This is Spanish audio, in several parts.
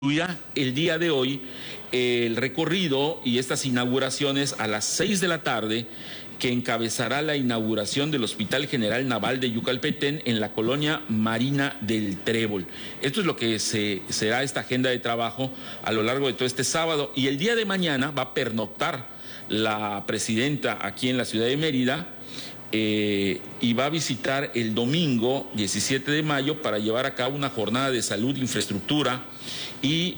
el día de hoy el recorrido y estas inauguraciones a las 6 de la tarde, que encabezará la inauguración del Hospital General Naval de Yucalpetén en la colonia Marina del Trébol. Esto es lo que será esta agenda de trabajo a lo largo de todo este sábado. Y el día de mañana va a pernoctar la presidenta aquí en la ciudad de Mérida, y va a visitar el domingo 17 de mayo para llevar a cabo una jornada de salud, infraestructura y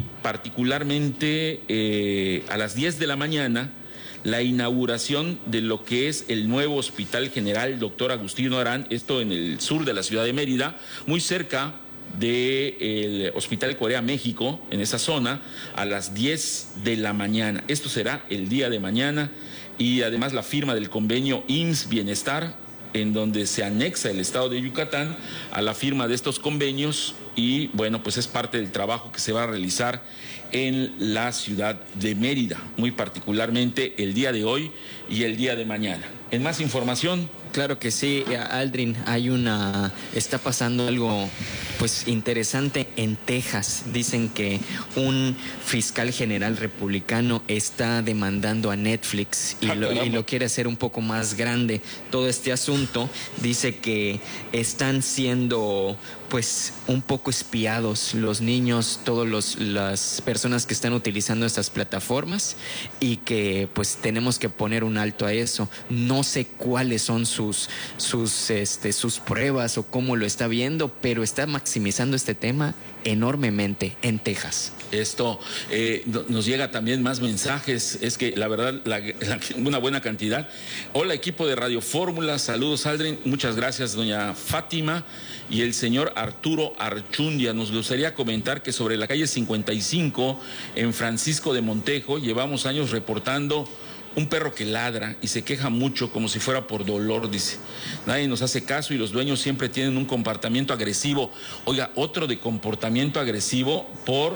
particularmente a las 10 de la mañana la inauguración de lo que es el nuevo Hospital General Dr. Agustín Arán, esto en el sur de la ciudad de Mérida, muy cerca del Hospital Corea México, en esa zona, a las 10 de la mañana. Esto será el día de mañana. Y además la firma del convenio IMSS Bienestar, en donde se anexa el estado de Yucatán a la firma de estos convenios, y bueno, pues es parte del trabajo que se va a realizar en la ciudad de Mérida, muy particularmente el día de hoy y el día de mañana. En más información. Claro que sí, Aldrin, está pasando algo pues interesante en Texas. Dicen que un fiscal general republicano está demandando a Netflix y lo quiere hacer un poco más grande. Todo este asunto dice que están siendo pues un poco espiados los niños, las personas que están utilizando estas plataformas, y que pues tenemos que poner un alto a eso. No sé cuáles son sus pruebas o cómo lo está viendo, pero está maximizando este tema enormemente en Texas. Esto nos llega también más mensajes, es que la verdad, una buena cantidad. Hola, equipo de Radio Fórmula, saludos Aldrin, muchas gracias doña Fátima y el señor Arturo Archundia. Nos gustaría comentar que sobre la calle 55 en Francisco de Montejo llevamos años reportando un perro que ladra y se queja mucho como si fuera por dolor, dice. Nadie nos hace caso y los dueños siempre tienen un comportamiento agresivo. Oiga, otro de comportamiento agresivo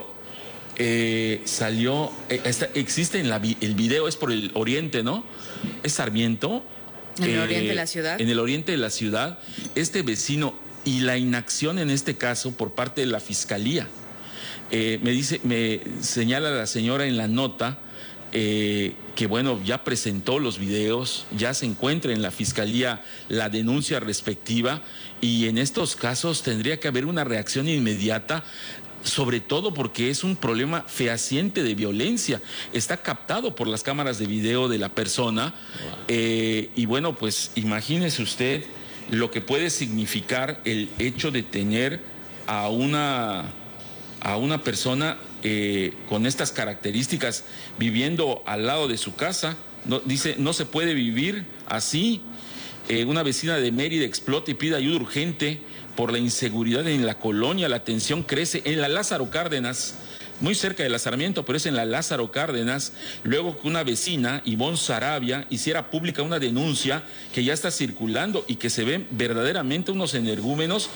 salió, existe en el video, es por el oriente, ¿no? Es Sarmiento. En el oriente de la ciudad. En el oriente de la ciudad, este vecino y la inacción en este caso por parte de la fiscalía. Me señala la señora en la nota que bueno, ya presentó los videos, ya se encuentra en la fiscalía la denuncia respectiva, y en estos casos tendría que haber una reacción inmediata, sobre todo porque es un problema fehaciente de violencia, está captado por las cámaras de video de la persona. Y bueno, pues imagínese usted lo que puede significar el hecho de tener a una persona con estas características viviendo al lado de su casa. Dice, no se puede vivir así. Una vecina de Mérida explota y pide ayuda urgente por la inseguridad en la colonia. La tensión crece en la Lázaro Cárdenas, muy cerca de la Sarmiento, pero es en la Lázaro Cárdenas, luego que una vecina, Ivonne Sarabia, hiciera pública una denuncia que ya está circulando y que se ven verdaderamente unos energúmenos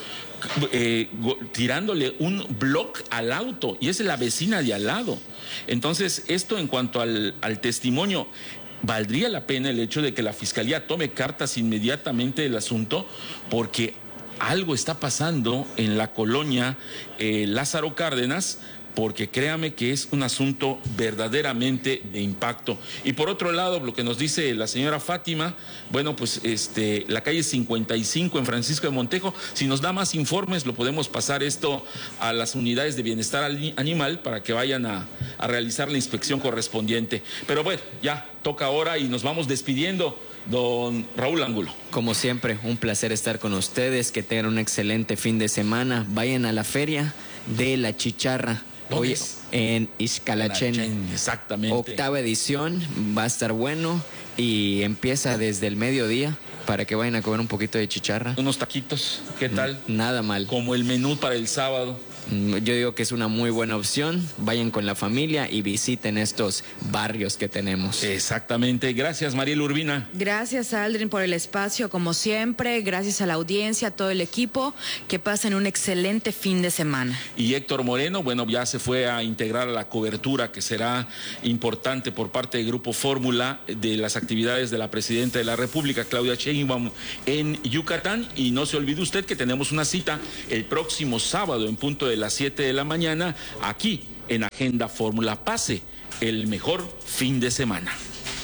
tirándole un bloque al auto, y es la vecina de al lado. Entonces, esto en cuanto al testimonio, valdría la pena el hecho de que la fiscalía tome cartas inmediatamente del asunto, porque algo está pasando en la colonia Lázaro Cárdenas, porque créame que es un asunto verdaderamente de impacto. Y por otro lado, lo que nos dice la señora Fátima, bueno, pues la calle 55 en Francisco de Montejo, si nos da más informes, lo podemos pasar esto a las unidades de bienestar animal para que vayan a realizar la inspección correspondiente. Pero bueno, ya toca ahora y nos vamos despidiendo. Don Raúl Angulo. Como siempre, un placer estar con ustedes, que tengan un excelente fin de semana. Vayan a la feria de la chicharra. Hoy en Ixcalachén. Exactamente. 8ª edición, va a estar bueno y empieza desde el mediodía para que vayan a comer un poquito de chicharra. Unos taquitos, ¿qué tal? Nada mal. Como el menú para el sábado. Yo digo que es una muy buena opción. Vayan con la familia y visiten estos barrios que tenemos. Exactamente. Gracias, Mariel Urbina. Gracias, Aldrin, por el espacio, como siempre. Gracias a la audiencia, a todo el equipo. Que pasen un excelente fin de semana. Y Héctor Moreno, bueno, ya se fue a integrar a la cobertura que será importante por parte del Grupo Fórmula de las actividades de la Presidenta de la República, Claudia Sheinbaum, en Yucatán. Y no se olvide usted que tenemos una cita el próximo sábado en punto de las 7 de la mañana aquí en Agenda Fórmula. Pase el mejor fin de semana.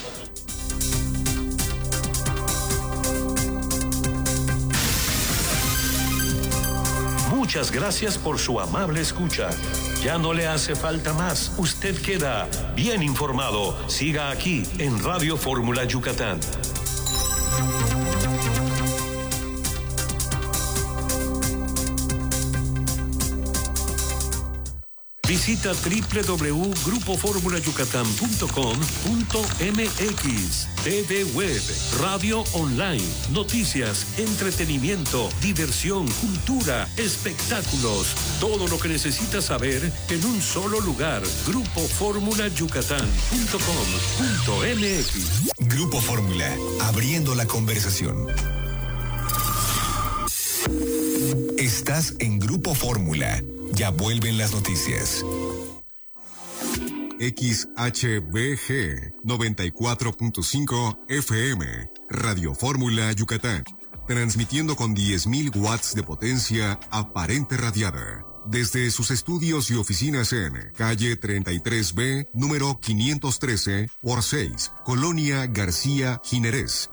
Muchas gracias por su amable escucha. Ya no le hace falta más. Usted queda bien informado. Siga aquí en Radio Fórmula Yucatán. Visita www.grupoformulayucatán.com.mx. TV Web, radio online, noticias, entretenimiento, diversión, cultura, espectáculos. Todo lo que necesitas saber en un solo lugar. Grupoformulayucatán.com.mx. Grupo Fórmula, abriendo la conversación. Estás en Grupo Fórmula. Ya vuelven las noticias. XHBG 94.5 FM, Radio Fórmula Yucatán, transmitiendo con 10.000 watts de potencia aparente radiada, desde sus estudios y oficinas en calle 33B, número 513 por 6, Colonia García Jiménez,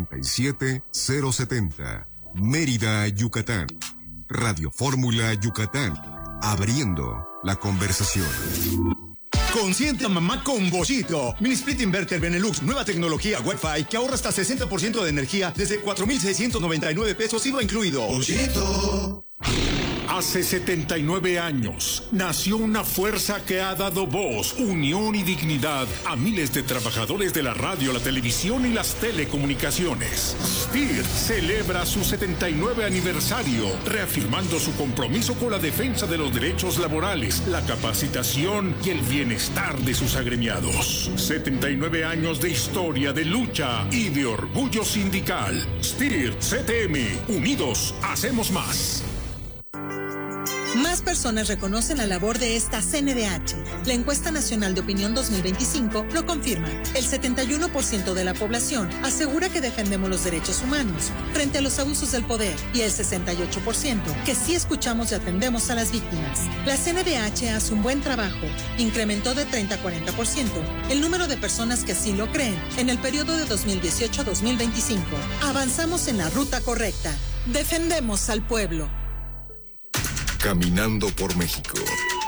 97070, Mérida, Yucatán. Radio Fórmula Yucatán, abriendo la conversación. Consiente a mamá con Boschito. Mini Split Inverter Benelux, nueva tecnología Wi-Fi que ahorra hasta 60% de energía desde 4,699 pesos IVA incluido. Boschito. Hace 79 años nació una fuerza que ha dado voz, unión y dignidad a miles de trabajadores de la radio, la televisión y las telecomunicaciones. STIR celebra su 79 aniversario, reafirmando su compromiso con la defensa de los derechos laborales, la capacitación y el bienestar de sus agremiados. 79 años de historia, de lucha y de orgullo sindical. STIR CTM, unidos hacemos más. Más personas reconocen la labor de esta CNDH. La encuesta nacional de opinión 2025 lo confirma. El 71% de la población asegura que defendemos los derechos humanos frente a los abusos del poder y el 68% que sí escuchamos y atendemos a las víctimas. La CNDH hace un buen trabajo. Incrementó de 30 a 40% el número de personas que así lo creen en el periodo de 2018 a 2025. Avanzamos en la ruta correcta. Defendemos al pueblo. Caminando por México.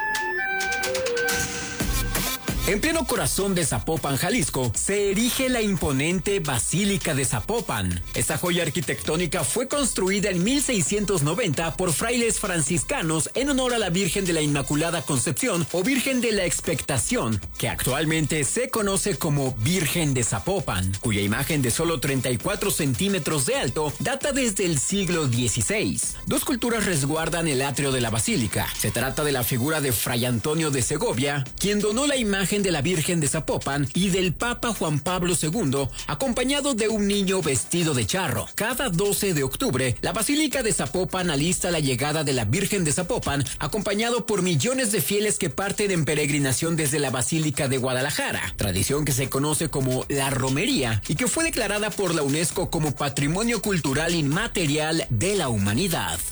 En pleno corazón de Zapopan, Jalisco, se erige la imponente Basílica de Zapopan. Esta joya arquitectónica fue construida en 1690 por frailes franciscanos en honor a la Virgen de la Inmaculada Concepción o Virgen de la Expectación, que actualmente se conoce como Virgen de Zapopan, cuya imagen de solo 34 centímetros de alto data desde el siglo XVI. Dos culturas resguardan el atrio de la basílica. Se trata de la figura de Fray Antonio de Segovia, quien donó la imagen de la Virgen de Zapopan, y del Papa Juan Pablo II, acompañado de un niño vestido de charro. Cada 12 de octubre, la Basílica de Zapopan alista la llegada de la Virgen de Zapopan, acompañado por millones de fieles que parten en peregrinación desde la Basílica de Guadalajara, tradición que se conoce como la romería y que fue declarada por la UNESCO como Patrimonio Cultural Inmaterial de la Humanidad.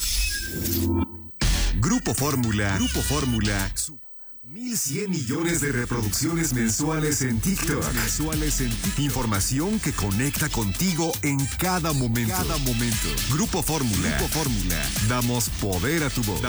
Grupo Fórmula. 1,100 millones de reproducciones mensuales en TikTok. Información que conecta contigo en cada momento. Grupo Fórmula. Damos poder a tu voz.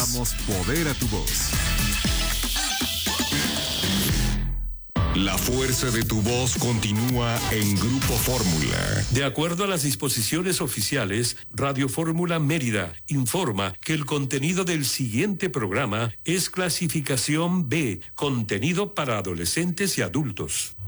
La fuerza de tu voz continúa en Grupo Fórmula. De acuerdo a las disposiciones oficiales, Radio Fórmula Mérida informa que el contenido del siguiente programa es clasificación B, contenido para adolescentes y adultos.